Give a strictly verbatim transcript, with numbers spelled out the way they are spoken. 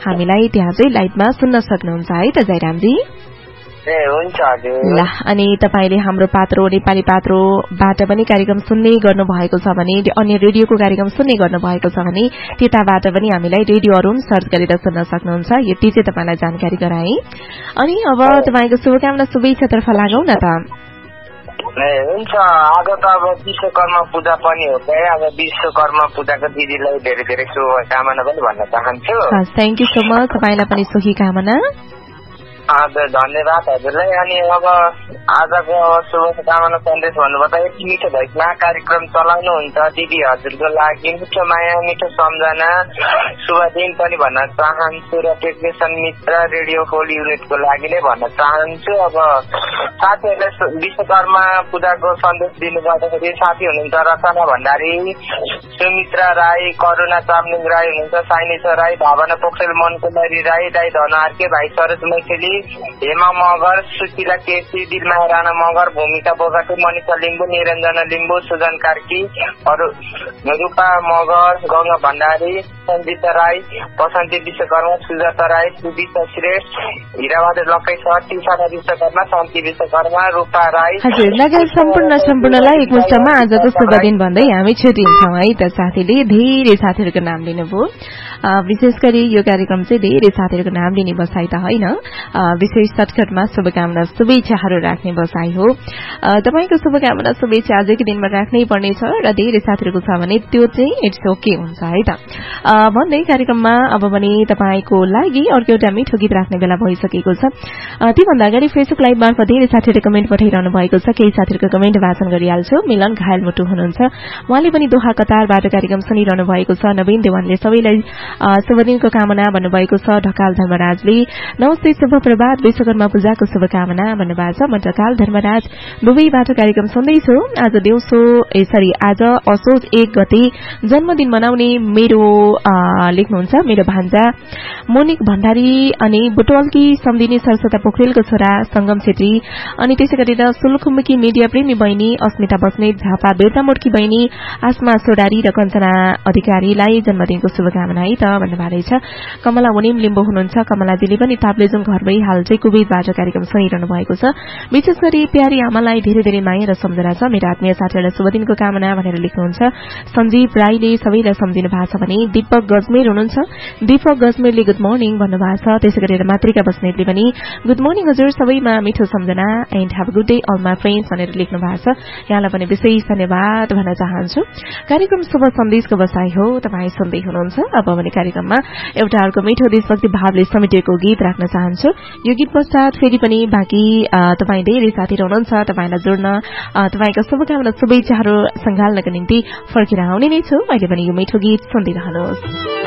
हामीलाई त्यहाँ चाहिँ लाइभमा सुन्न सक्नुहुन्छ है त जयरामजी। ए हुन्छ हजुर। ल अनि तपाईले हाम्रो पात्रो नेपाली पात्रोबाट पनि कार्यक्रम सुन्ने गर्नु भएको छ भने अन्य रेडियोको कार्यक्रम सुन्ने गर्नु भएको छ भने त्यताबाट पनि हामीलाई रेडियो अरुण सर्च गरेर सुन्न सक्नुहुन्छ। यति चाहिँ तपाईलाई जानकारी गराए। अनि अब तपाईको शुभकामना शुभेच्छातर्फ लागौं न त। ए हुन्छ। आज त अब विश्वकर्मा पूजा पनि हो है। अब विश्वकर्मा पूजाको दिदीलाई धेरै धेरै शुभकामना पनि भन्न चाहन्छु। Thank you so much. तपाईलाई पनि सुखी कामना। हजुर धन्यवाद हजुरलाई। अनि अब आजको शुभकामना सन्देश भन्नुपर्दा यति मिठो भइसमा कार्यक्रम चलाउनुहुन्छ दिदी हजुरको लागि मिठो माया मिठो सम्झना शुभ दिन पनि भन्न चाहन्छु र टेक्निसियन मित्र रेडियो होल युनिटको लागि नै भन्न चाहन्छु। अब साथीहरूले विश्वकर्मा पूजाको सन्देश दिनुपर्दाखेरि साथी हुनुहुन्छ रचना भण्डारी, सुमित्रा राई, करुणा चामलिङ राई हुनुहुन्छ, साइनेश्वर राई, भावना पोखरेल, मनकुमारी राई, दाई धन आर्के, भाइ सरोज मैथिली, हेमा मगर, सुशीला केसी, दिलमाया राणा मगर, भूमिका बोगाटी, मनिषा लिम्बू, निरञ्जना लिम्बू, सुजन कार्की, अरू रूपा मगर, गंगा भण्डारी, सञ्जिता राई, बसन्ती विश्वकर्मा, सुजाता राई, सुदिता श्रेष्ठ, हिराबहादुर लक्कै सर, टिसाना विश्वकर्मा, शान्ति विश्वकर्मा, रूपा राई। हजुर लगायत सम्पूर्ण सम्पूर्णलाई एकमुष्टमा आजको शुभ दिन भन्दै हामी छुटिन्छौँ है त। साथीले धेरै साथीहरूको नाम लिनुभयो। विशेष गरी यो कार्यक्रम चाहिँ धेरै साथीहरूको नाम लिने बसाइ त होइन, विशेष सटकटमा शुभकामना शुभेच्छाहरू राख्ने बसाइ हो। तपाईको शुभकामना शुभेच्छा आजकै दिनमा राख्नै पर्नेछ र धेरै साथीहरूको छ भने त्यो चाहिँ इट्स ओके हुन्छ है त भन्दै कार्यक्रममा अब पनि तपाईको लागि अर्को एउटा मिठो गीत राख्ने बेला भइसकेको छ। त्योभन्दा अगाडि फेसबुक लाइभ मार्फत धेरै साथीहरूले कमेन्ट पठाइरहनु भएको छ। केही साथीहरूको कमेन्ट वाचन गरिहाल्छु। मिलन घायल मुटु हुनुहुन्छ, उहाँले पनि दोहा कतारबाट कार्यक्रम सुनिरहनु भएको छ। नवीन देवानले सबैलाई शुभ दिनको कामना भन्नुभएको छ। ढकाल धर्मराजले नमस्ते शुभ प्रभात विश्वकर्मा पूजाको शुभकामना भन्नुभएको छ। म ढकाल धर्मराज दुबईबाट कार्यक्रम सुन्दैछु। आज दिउँसो यसरी आज असोज एक गते जन्मदिन मनाउने मेरो लेख्नुहुन्छ मेरो भान्जा मोनिक भण्डारी अनि बुटवलकी सम्धिनी सरस्वता पोखरेलको छोरा संगम छेत्री अनि त्यसै गरेर सुलखुम्बुकी मिडिया प्रेमी बहिनी अस्मिता बस्नेत, झापा बेर्तामोडकी बहिनी आसमा सोडारी र कञ्चना अधिकारीलाई जन्मदिनको शुभकामना है त भन्नुभएको छ। कमला वनिम लिम्बू हुनुहुन्छ। कमलाजीले पनि ताप्लेजुङ घरमै हाल चाहिँ कुवेतबाट कार्यक्रम सुनिरहनु भएको छ। विशेष गरी प्यारी आमालाई धेरै धेरै माया र सम्झना छ। मेरो आत्मीय साथीहरूलाई शुभ दिनको कामना भनेर लेख्नुहुन्छ। सञ्जीव राईले सबैलाई सम्झिनु भएको छ भने दीपक गजमेर हुनुहुन्छ। दीपक गजमेरले गुड मर्निङ भन्नुभएको छ। त्यसै गरेर मातृका बस्नेतले पनि गुड मर्निङ हजुर, सबैमा मिठो सम्झना and have a good day all my friends भनेर लेख्नु भएको छ। यहाँलाई पनि विशेष धन्यवाद भन्न चाहन्छु। कार्यक्रम शुभ सन्देशको बसाइ हो, तपाईँ सुन्दै हुनुहुन्छ। अब भने कार्यक्रममा एउटा अर्को मिठो देशभक्ति भावले समेटिएको गीत राख्न चाहन्छु। यो गीत पश्चात फेरि पनि बाँकी तपाईँ धेरै साथीहरू हुनुहुन्छ, तपाईँलाई जोड्न तपाईँका शुभकामना शुभेच्छाहरू सँगाल्नको निम्ति फर्केर आउने नै छु। अहिले पनि यो मिठो गीत सुन्दै रहनुहोस्।